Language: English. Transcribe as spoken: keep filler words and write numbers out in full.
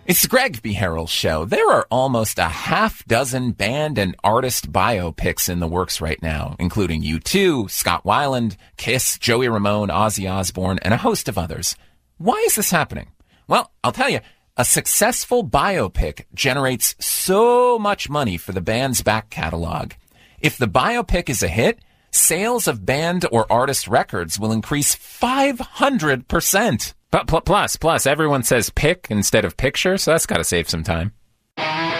It's the Greg B. Harrell Show. There are almost a half dozen band and artist biopics in the works right now, including U two, Scott Weiland, Kiss, Joey Ramone, Ozzy Osbourne, and a host of others. Why is this happening? Well, I'll tell you, a successful biopic generates so much money for the band's back catalog. If the biopic is a hit, sales of band or artist records will increase five hundred percent. But plus, plus, everyone says pick instead of picture, so that's got to save some time.